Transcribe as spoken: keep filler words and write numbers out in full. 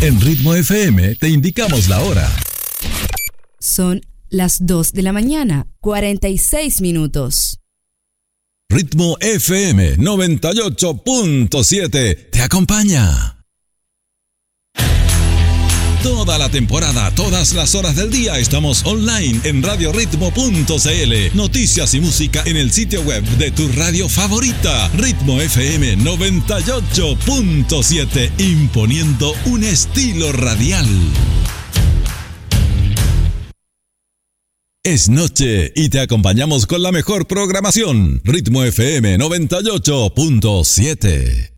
En Ritmo F M te indicamos la hora. Son las dos de la mañana, cuarenta y seis minutos. Ritmo F M noventa y ocho punto siete te acompaña. Toda la temporada, todas las horas del día estamos online en radio ritmo punto c l. Noticias y música en el sitio web de tu radio favorita. Ritmo F M noventa y ocho punto siete, imponiendo un estilo radial. Es noche y te acompañamos con la mejor programación. Ritmo F M noventa y ocho punto siete.